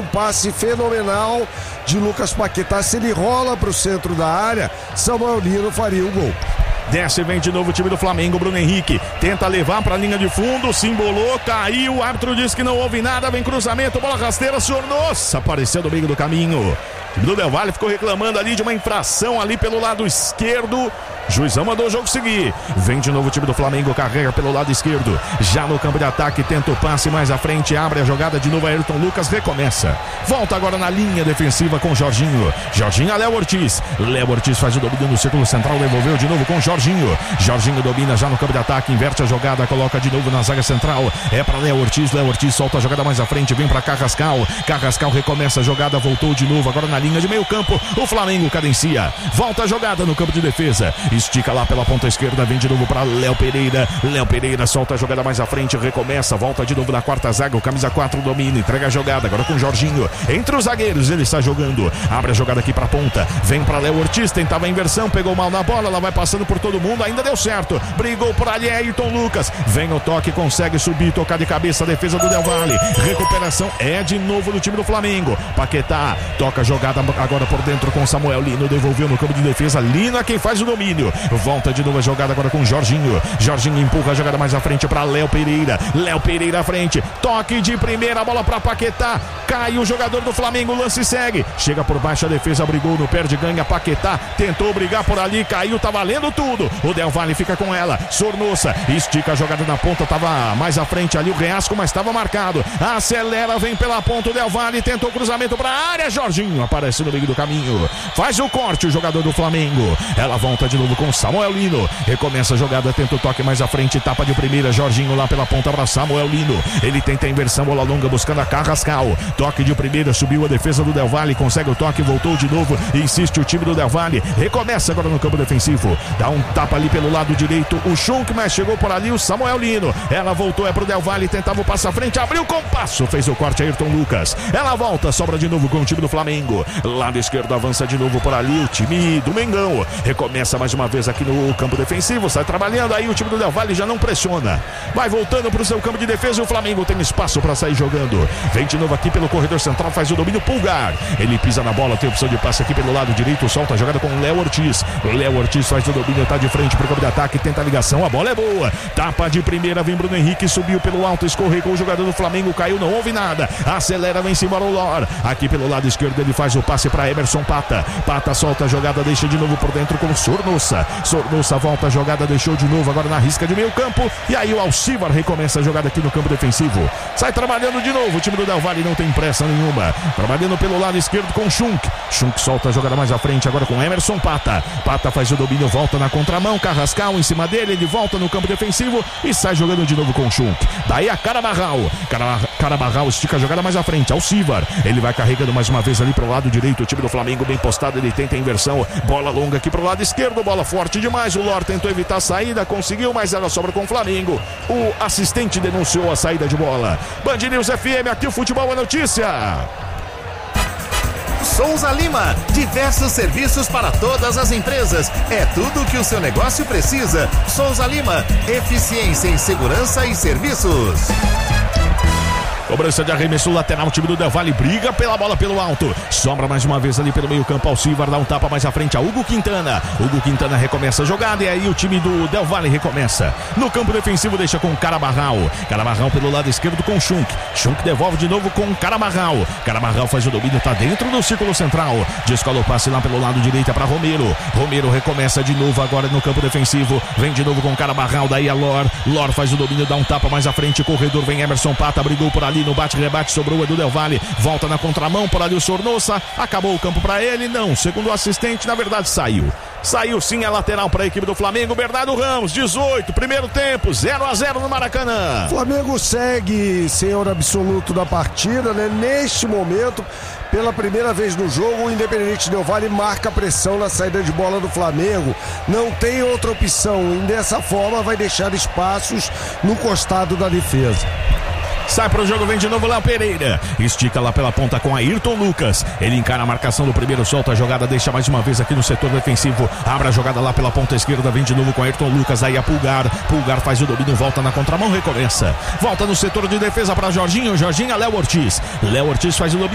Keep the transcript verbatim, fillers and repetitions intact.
passe fenomenal de Lucas Paquetá. Se ele rola para o centro da área, Samuel Lino faria o gol. Desce, vem de novo o time do Flamengo. Bruno Henrique tenta levar para a linha de fundo, se embolou, caiu, o árbitro diz que não houve nada, vem cruzamento, bola rasteira, Sornosa apareceu no meio do caminho. O time do Del Valle ficou reclamando ali de uma infração ali pelo lado esquerdo. Juizão mandou o jogo seguir. Vem de novo o time do Flamengo, carrega pelo lado esquerdo. Já no campo de ataque, tenta o passe mais à frente, abre a jogada de novo. Ayrton Lucas recomeça. Volta agora na linha defensiva com Jorginho. Jorginho a Léo Ortiz. Léo Ortiz faz o domínio no círculo central, devolveu de novo com Jorginho. Jorginho domina já no campo de ataque, inverte a jogada, coloca de novo na zaga central. É para Léo Ortiz. Léo Ortiz solta a jogada mais à frente, vem para Carrascal. Carrascal recomeça a jogada, voltou de novo agora na linha de meio campo. O Flamengo cadencia. Volta a jogada no campo de defesa. Estica lá pela ponta esquerda, vem de novo para Léo Pereira. Léo Pereira solta a jogada mais à frente, recomeça, volta de novo na quarta zaga. O camisa quatro domina, entrega a jogada agora com Jorginho. Entre os zagueiros, ele está jogando. Abre a jogada aqui para a ponta. Vem para Léo Ortiz, tentava a inversão, pegou mal na bola, ela vai passando por todo mundo, ainda deu certo. Brigou por ali, Ayrton Lucas. Vem o toque, consegue subir, tocar de cabeça a defesa do Del Valle. Recuperação é de novo do time do Flamengo. Paquetá toca a jogada agora por dentro com Samuel Lino, devolveu no campo de defesa. Lino é quem faz o domínio. Volta de novo a jogada agora com Jorginho. Jorginho empurra a jogada mais à frente para Léo Pereira. Léo Pereira à frente. Toque de primeira, bola para Paquetá. Cai o jogador do Flamengo, o lance segue. Chega por baixo a defesa, brigou no perde, ganha Paquetá. Tentou brigar por ali, caiu, tá valendo tudo. O Del Valle fica com ela. Sornosa estica a jogada na ponta, tava mais à frente ali o Reasco, mas estava marcado. Acelera, vem pela ponta o Del Valle, tentou cruzamento para a área. Jorginho aparece no meio do caminho. Faz o corte o jogador do Flamengo. Ela volta de novo com Samuel Lino. Recomeça a jogada, tenta o toque mais à frente, tapa de primeira, Jorginho lá pela ponta para Samuel Lino. Ele tenta a inversão, bola longa buscando a Carrascal. Toque de primeira, subiu a defesa do Del Valle, consegue o toque, voltou de novo, insiste o time do Del Valle. Recomeça agora no campo defensivo. Dá um tapa ali pelo lado direito, o Schunk, mas chegou por ali o Samuel Lino. Ela voltou, é pro Del Valle, tentava o passo à frente, abriu o compasso, fez o corte Ayrton Lucas. Ela volta, sobra de novo com o time do Flamengo. Lado esquerdo avança de novo por ali o time do Mengão. Recomeça mais uma vez aqui no campo defensivo, sai trabalhando aí, o time do Del Valle já não pressiona, vai voltando pro seu campo de defesa e o Flamengo tem espaço para sair jogando. Vem de novo aqui pelo corredor central, faz o domínio Pulgar, ele pisa na bola, tem opção de passe aqui pelo lado direito, solta a jogada com o Léo Ortiz. Léo Ortiz faz o domínio, tá de frente pro campo de ataque, tenta a ligação, a bola é boa, tapa de primeira, vem Bruno Henrique, subiu pelo alto, escorregou o jogador do Flamengo, caiu, não houve nada, acelera, vem embora o Lor, aqui pelo lado esquerdo ele faz o passe para Emerson Pata, Pata solta a jogada, deixa de novo por dentro com o Sornosa, Sornosa volta a jogada, deixou de novo agora na risca de meio campo, e aí o Alcivar recomeça a jogada aqui no campo defensivo, sai trabalhando de novo, o time do Del Valle não tem pressa nenhuma, trabalhando pelo lado esquerdo com Schunk, Schunk solta a jogada mais à frente agora com Emerson Pata, Pata faz o domínio, volta na contramão, Carrascal em cima dele, ele volta no campo defensivo e sai jogando de novo com Schunk, daí a Carabarral, Carabarral estica a jogada mais à frente, Alcivar, ele vai carregando mais uma vez ali pro lado direito, o time do Flamengo bem postado, ele tenta a inversão, bola longa aqui pro lado esquerdo, bola forte demais, o Lor tentou evitar a saída, conseguiu, mas ela sobra com o Flamengo, o assistente denunciou a saída de bola. Band News F M, aqui o futebol é notícia. Souza Lima, diversos serviços para todas as empresas, é tudo que o seu negócio precisa. Souza Lima, eficiência em segurança e serviços. Cobrança de arremesso lateral, o time do Del Valle briga pela bola pelo alto, sobra mais uma vez ali pelo meio campo, Alcivar dá um tapa mais à frente a Hugo Quintana, Hugo Quintana recomeça a jogada e aí o time do Del Valle recomeça, no campo defensivo deixa com Carabarral, Carabarral pelo lado esquerdo com Schunk, Schunk devolve de novo com Carabarral, Carabarral faz o domínio, tá dentro do círculo central, descola o passe lá pelo lado direito para Romero, Romero recomeça de novo agora no campo defensivo, vem de novo com Carabarral, daí a Lor, Lor faz o domínio, dá um tapa mais à frente, corredor vem Emerson Pata, brigou por ali no bate-rebate, sobrou o Edu Del Valle, volta na contramão, por ali o Sornosa, acabou o campo para ele, não, segundo o assistente, na verdade saiu, saiu sim a lateral para a equipe do Flamengo, Bernardo Ramos, dezoito, primeiro tempo, zero a zero no Maracanã. Flamengo segue senhor absoluto da partida, né? Neste momento, pela primeira vez no jogo, o Independente Del Valle marca pressão na saída de bola do Flamengo, não tem outra opção, e dessa forma vai deixar espaços no costado da defesa. Sai pro jogo, vem de novo Léo Pereira, estica lá pela ponta com Ayrton Lucas, ele encara a marcação do primeiro, solta a jogada, deixa mais uma vez aqui no setor defensivo, abre a jogada lá pela ponta esquerda, vem de novo com Ayrton Lucas, aí a Pulgar, Pulgar faz o domínio, volta na contramão, recomeça, volta no setor de defesa para Jorginho, Jorginho a Léo Ortiz, Léo Ortiz faz o domínio.